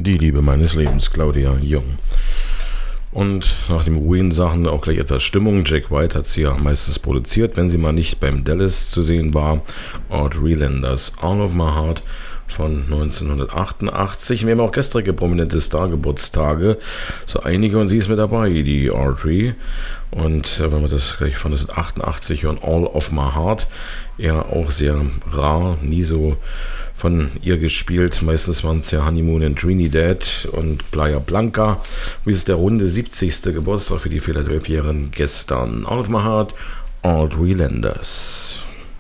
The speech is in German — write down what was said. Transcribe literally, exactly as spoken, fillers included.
Die Liebe meines Lebens, Claudia Jung. Und nach den ruhigen Sachen auch gleich etwas Stimmung. Jack White hat sie ja meistens produziert, wenn sie mal nicht beim Dallas zu sehen war. Audrey Landers, All of My Heart von neunzehnhundertachtundachtzig. Wir haben auch gestrige prominente Stargeburtstage. So einige, und sie ist mit dabei, die Audrey. Und äh, wenn wir das gleich von neunzehnhundertachtundachtzig hören, All of My Heart, ja auch sehr rar, nie so von ihr gespielt. Meistens waren es ja Honeymoon in Trinidad und Playa Blanca. Wie ist der runde siebzigste Geburtstag für die Philadelphianerin gestern? All of My Heart, Audrey Landers.